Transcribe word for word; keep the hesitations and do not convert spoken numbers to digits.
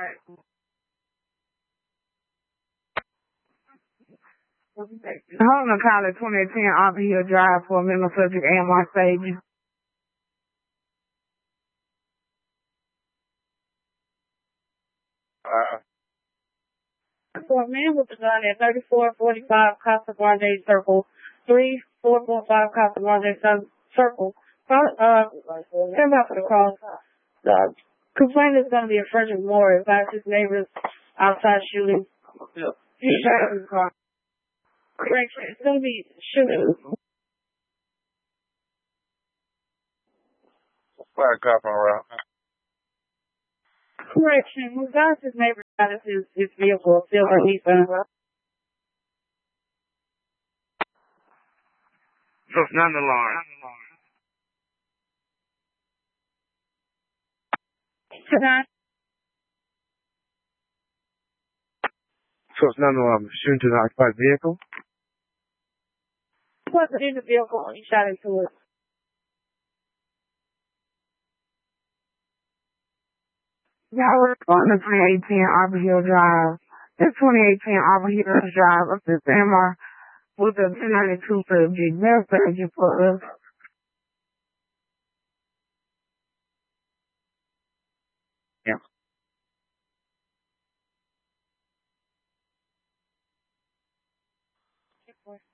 Hold on, call it twenty ten Arbor Hill Drive for a minimum subject A M R Sage. Uh, For a man with a gun at thirty-four forty-five Casa Grande Circle, three four four five Casa Grande Circle. Uh, come out for the call. The complaint is going to be a Frederick Moore. In fact, his neighbors outside shooting. He's driving his car. Correction, it's going to be shooting. fire cop on route. Correction, who got his neighbor out of his, his vehicle, silver Nissan. So it's not an alarm. Tonight, So it's not an alarm. Shooting to the occupied vehicle? he wasn't in the vehicle when he shot into it. Y'all were on the twenty eighteen Arbor Hill Drive. This twenty eighteen Arbor Hill Drive up to M R with a ten ninety-two subject. They're searching for us. Yeah.